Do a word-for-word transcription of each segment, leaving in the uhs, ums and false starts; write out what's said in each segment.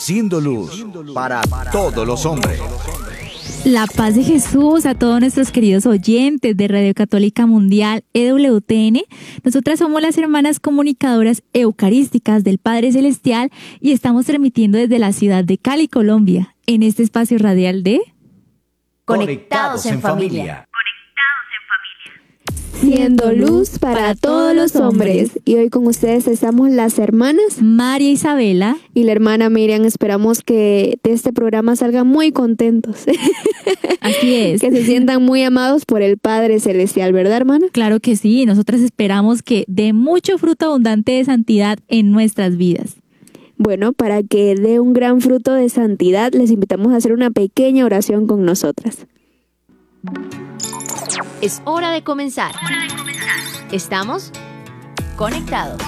siendo luz para todos los hombres. La paz de Jesús a todos nuestros queridos oyentes de Radio Católica Mundial E W T N. Nosotras somos las hermanas comunicadoras eucarísticas del Padre Celestial y estamos transmitiendo desde la ciudad de Cali, Colombia, en este espacio radial de Conectados en Familia. Siendo luz para todos los hombres. Y hoy con ustedes estamos las hermanas María Isabela y la hermana Miriam. Esperamos que de este programa salgan muy contentos. Así es. Que se sientan muy amados por el Padre Celestial, ¿verdad, hermana? Claro que sí. Nosotras esperamos que dé mucho fruto abundante de santidad en nuestras vidas. Bueno, para que dé un gran fruto de santidad, les invitamos a hacer una pequeña oración con nosotras. Es hora de comenzar. Estamos conectados.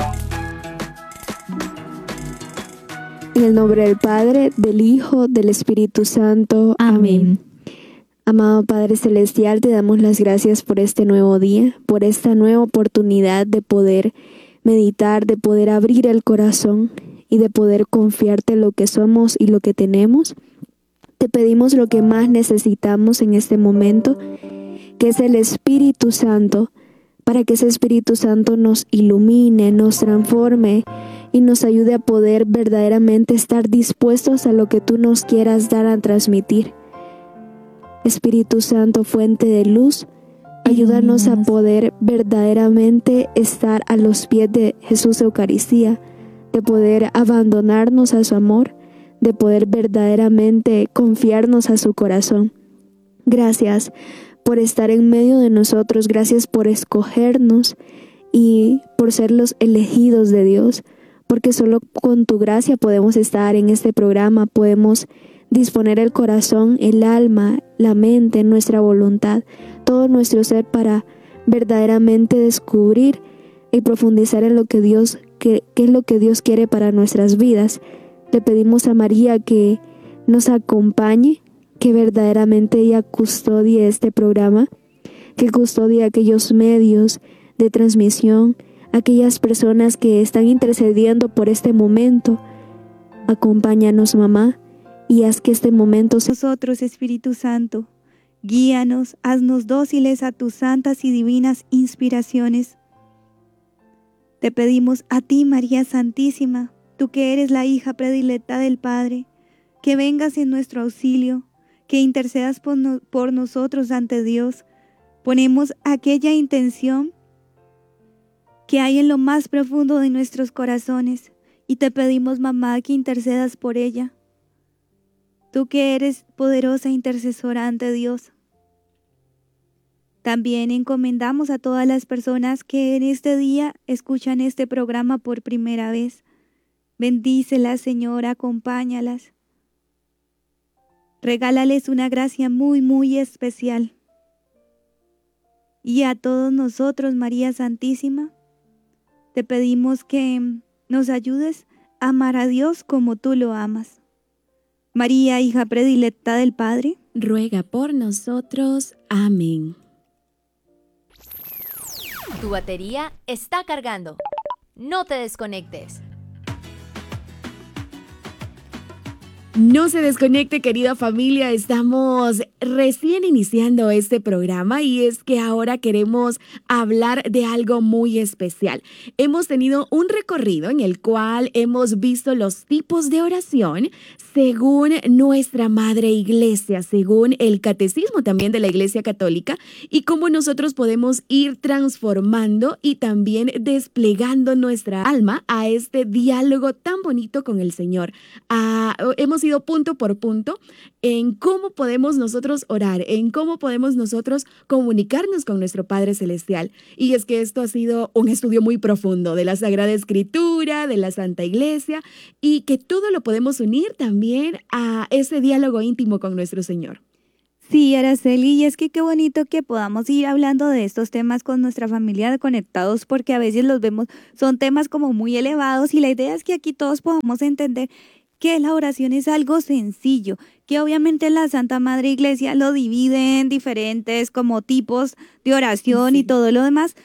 En el nombre del Padre, del Hijo, del Espíritu Santo. Amén. Amado Padre Celestial, te damos las gracias por este nuevo día, por esta nueva oportunidad de poder meditar, de poder abrir el corazón y de poder confiarte lo que somos y lo que tenemos. Te pedimos lo que más necesitamos en este momento, que es el Espíritu Santo, para que ese Espíritu Santo nos ilumine, nos transforme y nos ayude a poder verdaderamente estar dispuestos a lo que tú nos quieras dar a transmitir. Espíritu Santo, fuente de luz, ayúdanos a poder verdaderamente estar a los pies de Jesús Eucaristía, de poder abandonarnos a su amor, de poder verdaderamente confiarnos a su corazón. Gracias por estar en medio de nosotros, gracias por escogernos y por ser los elegidos de Dios, porque solo con tu gracia podemos estar en este programa, podemos disponer el corazón, el alma, la mente, nuestra voluntad, todo nuestro ser para verdaderamente descubrir y profundizar en lo que Dios, que, qué es lo que Dios quiere para nuestras vidas. Le pedimos a María que nos acompañe, que verdaderamente ella custodie este programa, que custodie aquellos medios de transmisión, aquellas personas que están intercediendo por este momento. Acompáñanos, mamá, y haz que este momento sea nosotros, Espíritu Santo. Guíanos, haznos dóciles a tus santas y divinas inspiraciones. Te pedimos a ti, María Santísima, tú que eres la hija predilecta del Padre, que vengas en nuestro auxilio, que intercedas por, no, por nosotros ante Dios. Ponemos aquella intención que hay en lo más profundo de nuestros corazones y te pedimos, mamá, que intercedas por ella. Tú que eres poderosa intercesora ante Dios. También encomendamos a todas las personas que en este día escuchan este programa por primera vez. Bendícelas, Señor, acompáñalas. Regálales una gracia muy, muy especial. Y a todos nosotros, María Santísima, te pedimos que nos ayudes a amar a Dios como tú lo amas. María, hija predilecta del Padre, ruega por nosotros. Amén. Tu batería está cargando. No te desconectes. No se desconecte, querida familia, estamos recién iniciando este programa y es que ahora queremos hablar de algo muy especial. Hemos tenido un recorrido en el cual hemos visto los tipos de oración según nuestra Madre Iglesia, según el catecismo también de la Iglesia Católica y cómo nosotros podemos ir transformando y también desplegando nuestra alma a este diálogo tan bonito con el Señor. Ah, hemos ido punto por punto en cómo podemos nosotros orar, en cómo podemos nosotros comunicarnos con nuestro Padre Celestial. Y es que esto ha sido un estudio muy profundo de la Sagrada Escritura, de la Santa Iglesia, y que todo lo podemos unir también a ese diálogo íntimo con nuestro Señor. Sí, Araceli, y es que qué bonito que podamos ir hablando de estos temas con nuestra familia de Conectados, porque a veces los vemos, son temas como muy elevados y la idea es que aquí todos podamos entender que la oración es algo sencillo, que obviamente la Santa Madre Iglesia lo divide en diferentes como tipos de oración sí. y todo lo demás,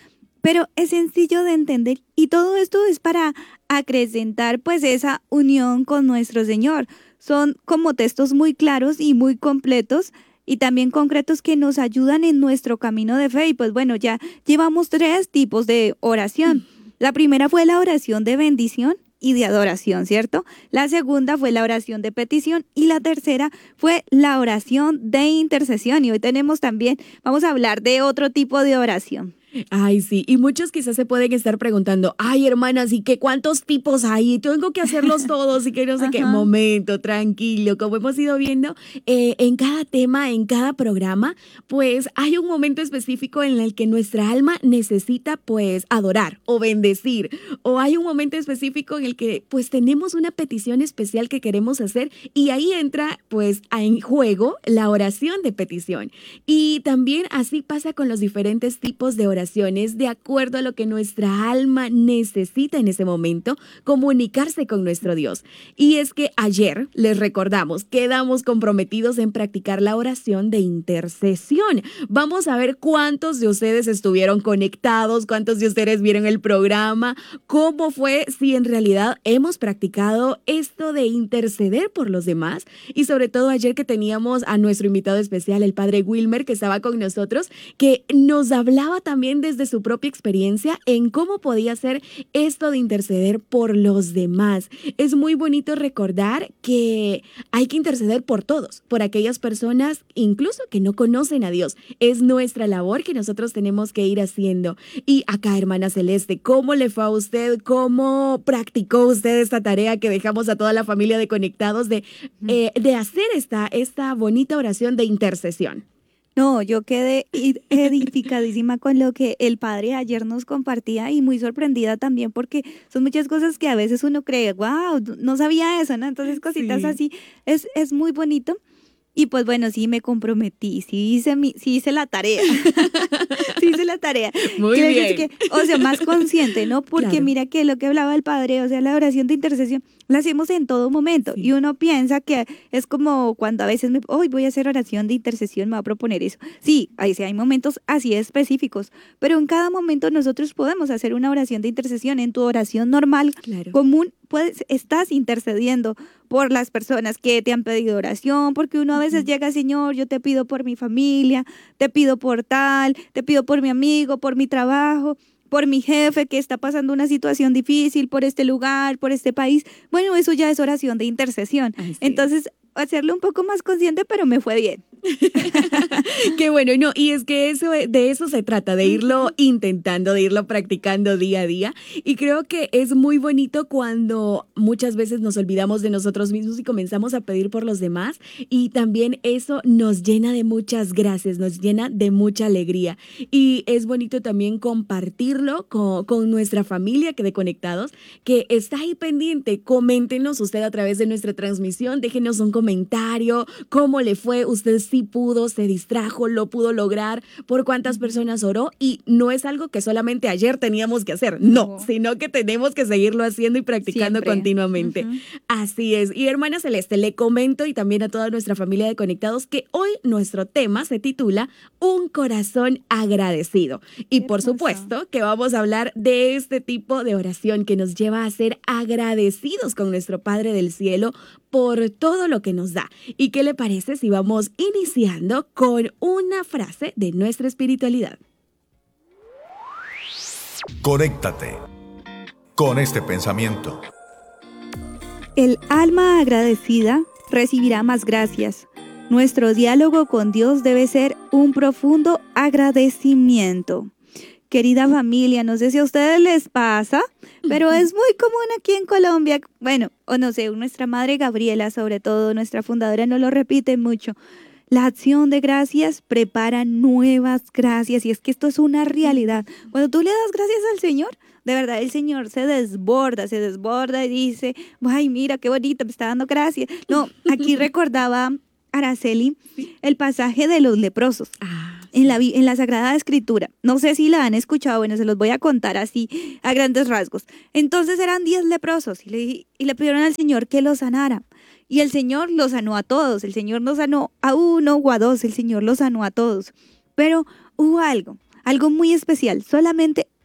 pero es sencillo de entender y todo esto es para acrecentar pues esa unión con nuestro Señor. Son como textos muy claros y muy completos y también concretos que nos ayudan en nuestro camino de fe. Y pues bueno, ya llevamos tres tipos de oración. La primera fue la oración de bendición y de adoración, ¿cierto? La segunda fue la oración de petición y la tercera fue la oración de intercesión. Y hoy tenemos también, vamos a hablar de otro tipo de oración. Ay, sí, y muchos quizás se pueden estar preguntando, ay, hermanas, ¿y qué cuántos tipos hay? Tengo que hacerlos todos y que no sé qué. Momento, tranquilo, como hemos ido viendo, eh, en cada tema, en cada programa, pues hay un momento específico en el que nuestra alma necesita, pues, adorar o bendecir, o hay un momento específico en el que, pues, tenemos una petición especial que queremos hacer y ahí entra, pues, en juego la oración de petición. Y también así pasa con los diferentes tipos de oración. De acuerdo a lo que nuestra alma necesita en ese momento, comunicarse con nuestro Dios. Y es que ayer, les recordamos, quedamos comprometidos en practicar la oración de intercesión. Vamos a ver cuántos de ustedes estuvieron conectados, cuántos de ustedes vieron el programa, cómo fue, si en realidad hemos practicado esto de interceder por los demás. Y sobre todo ayer que teníamos a nuestro invitado especial, el padre Wilmer, que estaba con nosotros, que nos hablaba también desde su propia experiencia en cómo podía ser esto de interceder por los demás. Es muy bonito recordar que hay que interceder por todos, por aquellas personas incluso que no conocen a Dios. Es nuestra labor que nosotros tenemos que ir haciendo. Y acá, hermana Celeste, ¿cómo le fue a usted? ¿Cómo practicó usted esta tarea que dejamos a toda la familia de Conectados de, eh, de hacer esta, esta bonita oración de intercesión? No, yo quedé edificadísima con lo que el padre ayer nos compartía y muy sorprendida también porque son muchas cosas que a veces uno cree, wow, no sabía eso, ¿no? Entonces cositas sí. así, es, es muy bonito. Y pues bueno, sí me comprometí, sí hice, mi, sí hice la tarea, sí hice la tarea. Muy Quiero bien. decir que, o sea, más consciente, ¿no? Porque claro. Mira que lo que hablaba el padre, o sea, la oración de intercesión, la hacemos en todo momento. Sí. Y uno piensa que es como cuando a veces me, hoy voy a hacer oración de intercesión, me voy a proponer eso. Sí, ahí sí hay momentos así específicos, pero en cada momento nosotros podemos hacer una oración de intercesión. En tu oración normal, claro. común, puedes, estás intercediendo por las personas que te han pedido oración, porque uno a veces uh-huh. llega, Señor, yo te pido por mi familia, te pido por tal, te pido por mi amigo, por mi trabajo, por mi jefe que está pasando una situación difícil, por este lugar, por este país. Bueno, eso ya es oración de intercesión. Ay, sí. Entonces, hacerlo un poco más consciente, pero me fue bien. Qué bueno, no, y es que eso, de eso se trata, de irlo intentando, de irlo practicando día a día. Y creo que es muy bonito cuando muchas veces nos olvidamos de nosotros mismos y comenzamos a pedir por los demás. Y también eso nos llena de muchas gracias, nos llena de mucha alegría. Y es bonito también compartirlo con, con nuestra familia que de Conectados, que está ahí pendiente. Coméntenos usted a través de nuestra transmisión, déjenos un comentario, cómo le fue, usted sí pudo, se distrajo, lo pudo lograr, por cuántas personas oró, y no es algo que solamente ayer teníamos que hacer, no, no. sino que tenemos que seguirlo haciendo y practicando Siempre. continuamente. Uh-huh. Así es. Y hermana Celeste, le comento y también a toda nuestra familia de Conectados que hoy nuestro tema se titula Un corazón agradecido. Y por supuesto que vamos a hablar de este tipo de oración que nos lleva a ser agradecidos con nuestro Padre del Cielo por todo lo que nos da. ¿Y qué le parece si vamos iniciando con una frase de nuestra espiritualidad? Conéctate con este pensamiento. El alma agradecida recibirá más gracias. Nuestro diálogo con Dios debe ser un profundo agradecimiento. Querida familia, no sé si a ustedes les pasa, pero es muy común aquí en Colombia, bueno, o no sé, nuestra madre Gabriela, sobre todo, nuestra fundadora, nos lo repite mucho. La acción de gracias prepara nuevas gracias, y es que esto es una realidad. Cuando tú le das gracias al Señor, de verdad el Señor se desborda, se desborda y dice, ay, mira qué bonito, me está dando gracias. No, aquí recordaba Araceli el pasaje de los leprosos. Ah. En la, en la Sagrada Escritura. No sé si la han escuchado, bueno, se los voy a contar así a grandes rasgos. Entonces eran diez leprosos y le, y le pidieron al Señor que los sanara. Y el Señor los sanó a todos. El Señor no sanó a uno o a dos, el Señor los sanó a todos. Pero hubo algo, algo muy especial. Solamente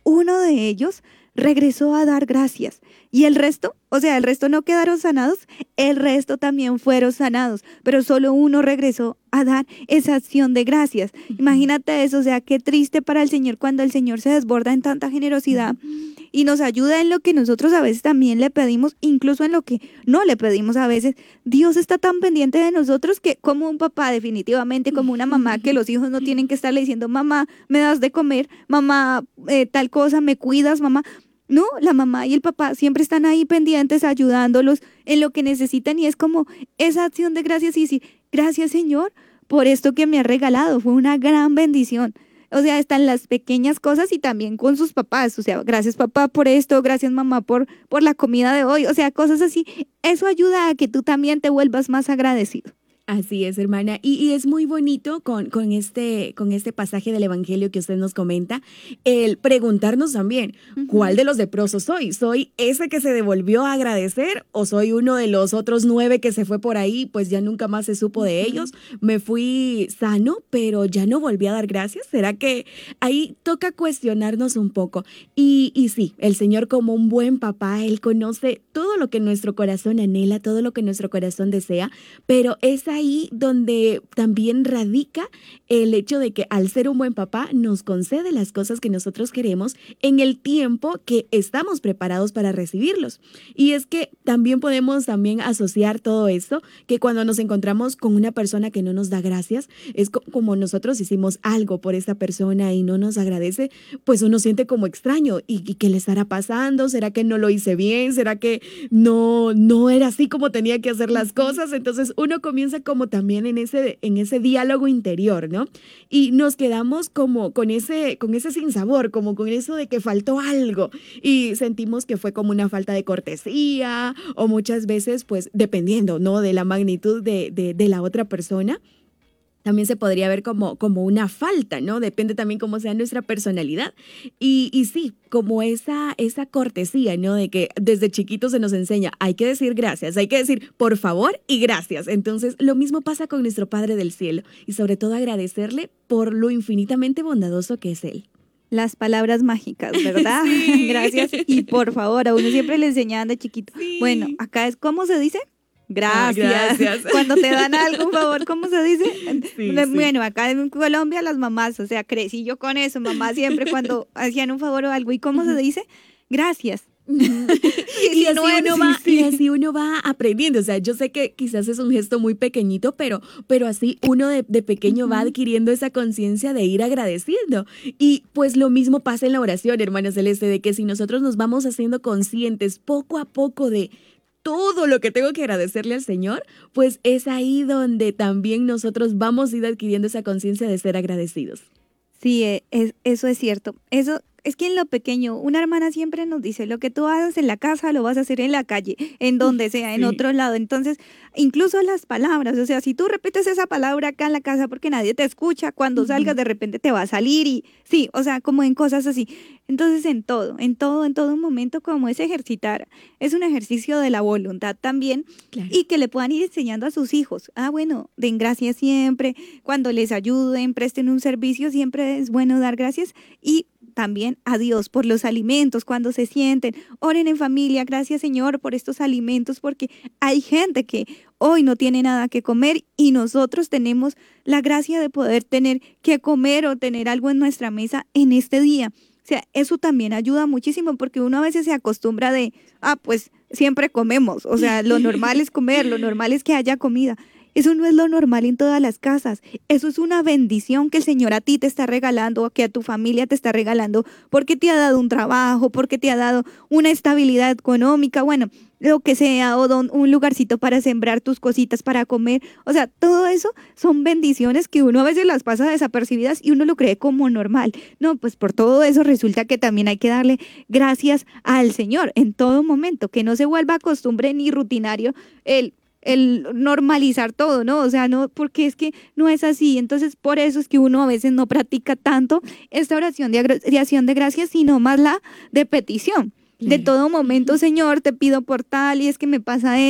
uno de ellos regresó a dar gracias. Y el resto, o sea, el resto no quedaron sanados, el resto también fueron sanados, pero solo uno regresó a dar esa acción de gracias. Imagínate eso, o sea, qué triste para el Señor cuando el Señor se desborda en tanta generosidad y nos ayuda en lo que nosotros a veces también le pedimos, incluso en lo que no le pedimos a veces. Dios está tan pendiente de nosotros que como un papá, definitivamente, como una mamá, que los hijos no tienen que estarle diciendo, mamá, me das de comer, mamá, eh, tal cosa, me cuidas, mamá. No, la mamá y el papá siempre están ahí pendientes, ayudándolos en lo que necesitan, y es como esa acción de gracias y decir, gracias Señor por esto que me has regalado, fue una gran bendición. O sea, están las pequeñas cosas y también con sus papás, o sea, gracias papá por esto, gracias mamá por, por la comida de hoy, o sea, cosas así. Eso ayuda a que tú también te vuelvas más agradecido. Así es, hermana. Y, y es muy bonito con, con, este, con este pasaje del Evangelio que usted nos comenta, el preguntarnos también, uh-huh. ¿cuál de los leprosos soy? ¿Soy ese que se devolvió a agradecer o soy uno de los otros nueve que se fue por ahí, pues ya nunca más se supo uh-huh. de ellos? Me fui sano, pero ya no volví a dar gracias. ¿Será que ahí toca cuestionarnos un poco? Y, y sí, el Señor como un buen papá, Él conoce todo lo que nuestro corazón anhela, todo lo que nuestro corazón desea, pero esa ahí donde también radica el hecho de que al ser un buen papá nos concede las cosas que nosotros queremos en el tiempo que estamos preparados para recibirlos. Y es que también podemos también asociar todo esto, que cuando nos encontramos con una persona que no nos da gracias, es co- como nosotros hicimos algo por esta persona y no nos agradece, pues uno siente como extraño. ¿Y, y qué le estará pasando? ¿Será que no lo hice bien? ¿Será que no, no era así como tenía que hacer las cosas? Entonces uno comienza como también en ese, en ese diálogo interior, ¿no? Y nos quedamos como con ese, con ese sinsabor, como con eso de que faltó algo y sentimos que fue como una falta de cortesía o muchas veces, pues, dependiendo, ¿no? De la magnitud de, de, de la otra persona, también se podría ver como, como una falta, ¿no? Depende también cómo sea nuestra personalidad. Y, y sí, como esa, esa cortesía, ¿no? De que desde chiquitos se nos enseña, hay que decir gracias, hay que decir por favor y gracias. Entonces, lo mismo pasa con nuestro Padre del Cielo y sobre todo agradecerle por lo infinitamente bondadoso que es Él. Las palabras mágicas, ¿verdad? Sí. Gracias y por favor, a uno siempre le enseñaban de chiquito. Sí. Bueno, acá es, ¿cómo se dice? Gracias. Ah, gracias. Cuando te dan algo, por favor, ¿cómo se dice? Sí, bueno, sí. Acá en Colombia las mamás, o sea, crecí yo con eso, mamá siempre cuando hacían un favor o algo, ¿y cómo uh-huh. se dice? Gracias. Uh-huh. y, y, así no, uno va, sí, sí. y así uno va aprendiendo, o sea, yo sé que quizás es un gesto muy pequeñito, pero, pero así uno de, de pequeño uh-huh. va adquiriendo esa conciencia de ir agradeciendo. Y pues lo mismo pasa en la oración, hermana Celeste, de que si nosotros nos vamos haciendo conscientes poco a poco de todo lo que tengo que agradecerle al Señor, pues es ahí donde también nosotros vamos a ir adquiriendo esa conciencia de ser agradecidos. Sí, es, eso es cierto. Eso es que en lo pequeño, una hermana siempre nos dice, lo que tú hagas en la casa lo vas a hacer en la calle, en donde sea, en sí. otro lado. Entonces, incluso las palabras, o sea, si tú repites esa palabra acá en la casa porque nadie te escucha, cuando uh-huh. salgas de repente te va a salir y sí, o sea, como en cosas así. Entonces, en todo, en todo, en todo momento, como es ejercitar, es un ejercicio de la voluntad también, claro. y que le puedan ir enseñando a sus hijos. Ah, bueno, den gracias siempre, cuando les ayuden, presten un servicio, siempre es bueno dar gracias y también a Dios por los alimentos, cuando se sienten, oren en familia, gracias Señor por estos alimentos, porque hay gente que hoy no tiene nada que comer y nosotros tenemos la gracia de poder tener que comer o tener algo en nuestra mesa en este día. O sea, eso también ayuda muchísimo porque uno a veces se acostumbra de, ah, pues siempre comemos, o sea, lo normal es comer, lo normal es que haya comida. Eso no es lo normal en todas las casas. Eso es una bendición que el Señor a ti te está regalando, que a tu familia te está regalando, porque te ha dado un trabajo, porque te ha dado una estabilidad económica, bueno, lo que sea, o don, un lugarcito para sembrar tus cositas para comer. O sea, todo eso son bendiciones que uno a veces las pasa desapercibidas y uno lo cree como normal. No, pues por todo eso resulta que también hay que darle gracias al Señor en todo momento, que no se vuelva costumbre ni rutinario el el normalizar todo, ¿no? O sea, no, porque es que no es así. Entonces, por eso es que uno a veces no practica tanto esta oración de, agra- de acción de gracias, sino más la de petición. Claro. De todo momento, Señor, te pido por tal y es que me pasa esto.